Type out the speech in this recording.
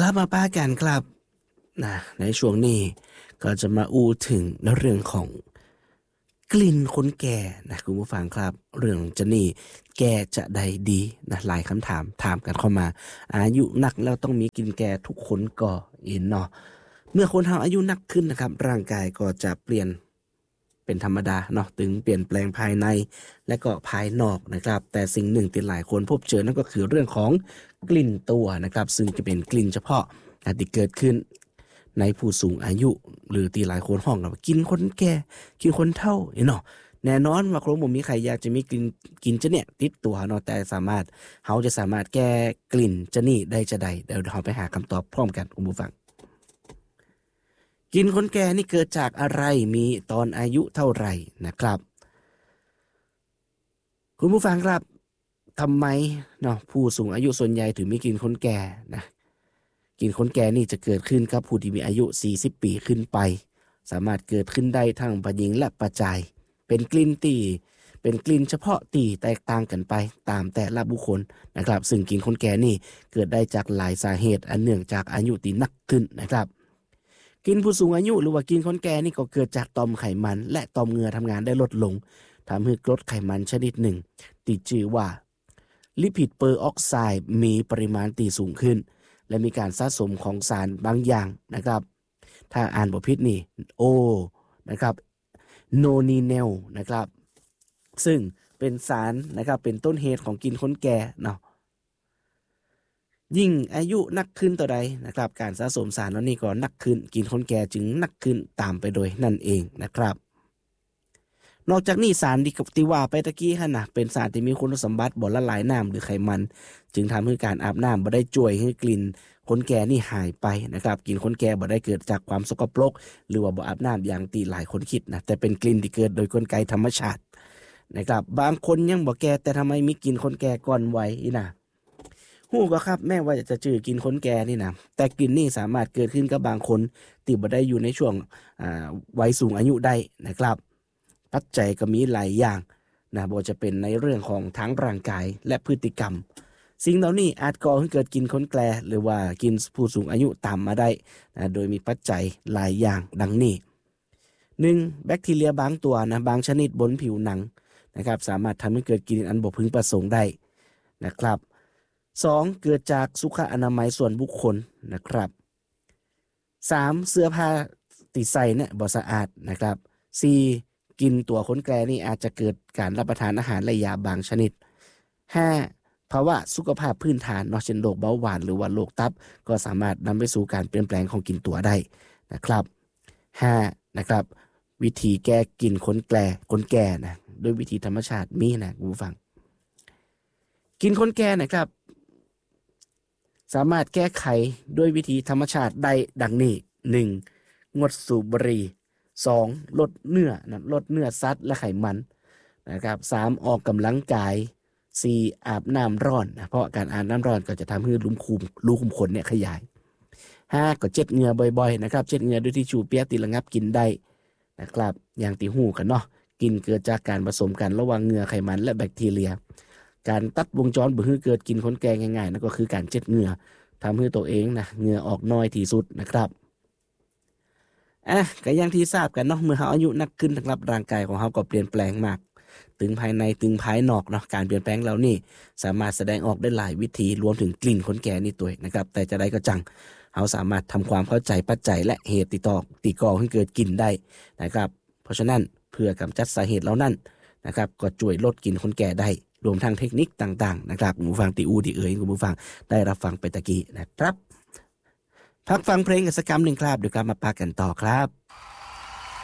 บมาป้ากันครับในช่วงนี้ก็จะมาอู้ถึงเรื่องของกลิ่นคนแก่นะคุณผู้ฟังครับเรื่องจะนี่แก่จะใดดีนะหลายคำถามกันเข้ามาอายุนักแล้วต้องมีกลิ่นแก่ทุกคนก็เห็นเนาะเมื่อคนเราอายุนักขึ้นนะครับร่างกายก็จะเปลี่ยนเป็นธรรมดาเนาะถึงเปลี่ยนแปลงภายในและก็ภายนอกนะครับแต่สิ่งหนึ่งที่หลายคนพบเจอนั่นก็คือเรื่องของกลิ่นตัวนะครับซึ่งจะเป็นกลิ่นเฉพาะที่เกิดขึ้นในผู้สูงอายุหรือที่หลายคนห้องว่ากินคนแก่กินคนเฒ่าเนาะแน่นอนว่าคงบ่มีใครอยากจะมีกลิ่นกินจะเนี่ยติดตัวเนาะแต่เขาจะสามารถแก้กลิ่นจะนี่ได้จะใดเดี๋ยวเราไปหาคำตอบพร้อมกันคุณผู้ฟังกินคนแก่นี่เกิดจากอะไรมีตอนอายุเท่าไหร่นะครับคุณผู้ฟังครับทำไมเนาะผู้สูงอายุส่วนใหญ่ถึงมีกินคนแก่นะกินคนแก่นี่จะเกิดขึ้นกับผู้ที่มีอายุ40ปีขึ้นไปสามารถเกิดขึ้นได้ทั้งผู้หญิงและผู้ชายเป็นกลิ่นเฉพาะที่แตกต่างกันไปตามแต่ละบุคคลนะครับซึ่งกินคนแก่นี่เกิดได้จากหลายสาเหตุอันเนื่องจากอายุที่นักขึ้นนะครับกินผู้สูงอายุหรือว่ากินคนแก่นี่ก็เกิดจากต่อมไขมันและต่อมเหงื่อทำงานได้ลดลงทำให้กรดไขมันชนิดหนึ่งที่ชื่อว่าลิปิดเปอร์ออกไซด์มีปริมาณที่สูงขึ้นและมีการสะสมของสารบางอย่างนะครับถ้าอ่านบ่ผิดนี่นะครับโนนีเนลนะครับซึ่งเป็นสารนะครับเป็นต้นเหตุของกินคนแก่เนาะยิ่งอายุนักขึ้นต่อใดนะครับการสะสมสารเหล่านี้ก็นักขึ้นกินคนแก่จึงนักขึ้นตามไปโดยนั่นเองนะครับนอกจากนี้สารที่ว่าไปตะกี้นะเป็นสารที่มีคุณสมบัติบ่ละลายน้ำหรือไขมันจึงทำให้การอาบน้ำบ่ได้ช่วยให้กลิ่นคนแก่นี่หายไปนะครับกลิ่นคนแก่บ่ได้เกิดจากความสกปรกหรือว่าบ่อาบน้ำอย่างที่หลายคนคิดนะแต่เป็นกลิ่นที่เกิดโดยกลไกธรรมชาตินะครับบางคนยังบ่แก่แต่ทำไมมีกลิ่นคนแก่ก่อนวัยนะฮู้ก็ครับแม้ว่าจะจื้อกลิ่นคนแก่นี่นะแต่กลิ่นนี่สามารถเกิดขึ้นกับบางคนที่บ่ได้อยู่ในช่วงวัยสูงอายุได้นะครับปัจจัยก็มีหลายอย่างนะบ่จะเป็นในเรื่องของทั้งร่างกายและพฤติกรรมสิ่งเหล่านี้อาจก่อให้เกิดกินคนแก่หรือว่ากินผู้สูงอายุตามมาได้นะโดยมีปัจจัยหลายอย่างดังนี้ 1. แบคทีเรียบางตัวนะบางชนิดบนผิวหนังนะครับสามารถทำให้เกิดกลิ่นอันบ่พึงประสงค์ได้นะครับ 2. เกิดจากสุขอนามัยส่วนบุคคลนะครับ 3. เสื้อผ้าที่ใส่เนี่ยบ่สะอาดนะครับ 4. กินตัวคนแก่นี่อาจจะเกิดการรับประทานอาหารและยาบางชนิด 5. ภาวะสุขภาพพื้นฐานเช่นโรคเบาหวานหรือว่าโรคตับก็สามารถนำไปสู่การเปลี่ยนแปลงของกินตัวได้นะครับ 5. นะครับวิธีแก้กินคนแก่นะด้วยวิธีธรรมชาติมีนะคุณผู้ฟังกินคนแก่นะครับสามารถแก้ไขด้วยวิธีธรรมชาติได้ดังนี้ 1. งดสูบบุหรี่ 2. ลดเนื้อสัตว์และไขมันนะครับ 3. ออกกำลังกาย 4. อาบน้ำร้อนนะเพราะการอาบน้ำร้อนก็จะทำให้รูขุมขนเนี่ยขยาย 5. ก็เช็ดเหงื่อบ่อยๆนะครับเช็ดเหงื่อด้วยทิชชู่เปียกที่ระงับกลิ่นได้นะครับอย่างที่หูกันเนาะกลิ่นเกิดจากการผสมกันระหว่างเหงื่อไขมันและแบคทีเรียการตัดวงจรบ่ให้เกิดกินคนแก่ง่ายๆนั่นก็คือการเช็ดเหงื่อทำให้ตัวเองนะเหงื่อออกน้อยที่สุดนะครับก็อย่างที่ทราบกันเนาะเมื่อเราอายุนักขึ้นนะครับร่างกายของเราก็เปลี่ยนแปลงมากถึงภายในถึงภายนอกเนาะการเปลี่ยนแปลงเหล่านี้สามารถแสดงออกได้หลายวิธีรวมถึงกลิ่นคนแก่นี่ตัวนะครับแต่จะได้ก็จังเราสามารถทำความเข้าใจปัจจัยและเหตุที่ก่อให้เกิดกลิ่นได้นะครับเพราะฉะนั้นเพื่อกำจัดสาเหตุเหล่านั้นนะครับก็ช่วยลดกลิ่นคนแก่ได้รวมทั้งเทคนิคต่างๆนะครับคุณผู้ฟังที่คุณผู้ฟังได้รับฟังไปตะกี้นะครับพักฟังเพลงกันสักคำหนึ่งครับเดี๋ยวกลับมาปากันต่อครับ